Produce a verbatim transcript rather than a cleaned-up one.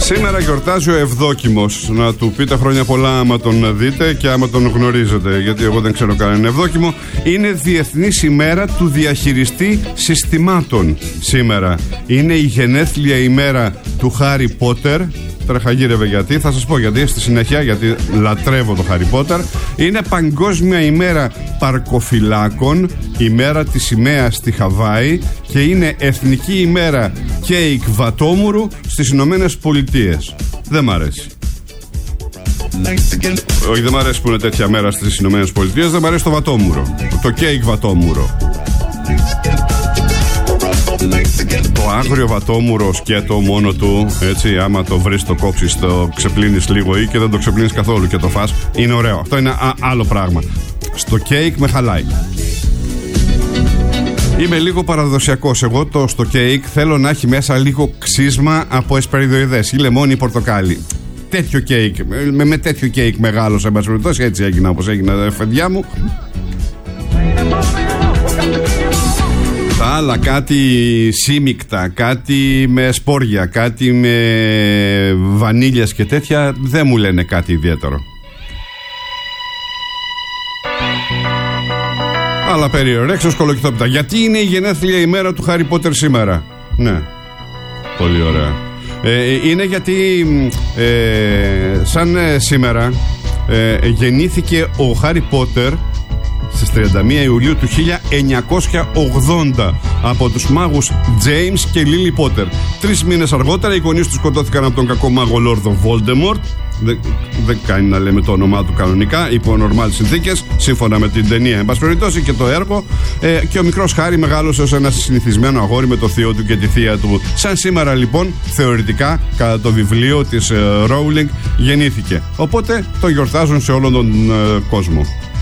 Σήμερα γιορτάζει ο Ευδόκιμος. Να του πείτε χρόνια πολλά άμα τον δείτε και άμα τον γνωρίζετε, γιατί εγώ δεν ξέρω κανέναν Ευδόκιμο. Είναι Διεθνής ημέρα του διαχειριστή συστημάτων σήμερα. Είναι η γενέθλια ημέρα του Χάρι Πότερ. Τώρα χαγύρευε γιατί, θα σας πω γιατί στη συνέχεια, γιατί λατρεύω το Χάρι Πότερ. Είναι Παγκόσμια ημέρα παρκοφυλάκων, ημέρα της σημαίας στη Χαβάη και είναι Εθνική ημέρα κέικ βατόμουρου στις Ηνωμένες Πολιτείες. Δεν μ' αρέσει. Όχι, δεν μ' αρέσει που είναι τέτοια μέρα στις Ηνωμένες Πολιτείες, δεν μ' αρέσει το βατόμουρο, το κέικ βατόμουρο. Το άγριο βατόμουρο σκέτο μόνο του, έτσι, άμα το βρεις, το κόψεις, το ξεπλύνεις λίγο ή και δεν το ξεπλύνεις καθόλου και το φας, είναι ωραίο. Αυτό είναι α, άλλο πράγμα. Στο κέικ με χαλάει. Είμαι λίγο παραδοσιακός. Εγώ το στο κέικ θέλω να έχει μέσα λίγο ξύσμα από εσπεριδοειδές ή λεμόνι ή πορτοκάλι. Τέτοιο κέικ, με, με τέτοιο κέικ μεγάλωσα, έτσι έγινα όπως έγινα, φεντιά μου. Τα άλλα, κάτι σύμικτα, κάτι με σπόρια, κάτι με βανίλιας και τέτοια, δεν μου λένε κάτι ιδιαίτερο. Αλλά περίεργο, έξω σκολοκυθόπιτα. Γιατί είναι η γενέθλια ημέρα του Χάρι Πότερ σήμερα? Ναι, πολύ ωραία. ε, Είναι γιατί ε, σαν ε, σήμερα ε, γεννήθηκε ο Χάρι Πότερ στις τριάντα μία Ιουλίου του χίλια εννιακόσια ογδόντα από τους μάγους James και Lily Potter. Τρεις μήνες αργότερα οι γονείς του σκοτώθηκαν από τον κακό μάγο Λόρδο Voldemort. Δεν, δεν κάνει να λέμε το όνομά του κανονικά, υπό νορμάλ συνθήκες, σύμφωνα με την ταινία εν πάση περιπτώσει και το έργο. ε, Και ο μικρός Χάρι μεγάλωσε ως ένα συνηθισμένο αγόρι με το θείο του και τη θεία του. Σαν σήμερα λοιπόν, θεωρητικά, κατά το βιβλίο της ε, Rowling, γεννήθηκε. Οπότε το γιορτάζουν σε όλον τον ε, κόσμο.